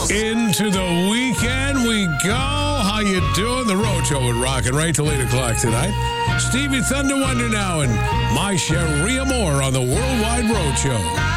Into the weekend we go. How you doing? The Road Show with Rockin' right till 8 o'clock tonight. Stevie Thunder Wonder now and my Sharia Moore on the Worldwide Road Show.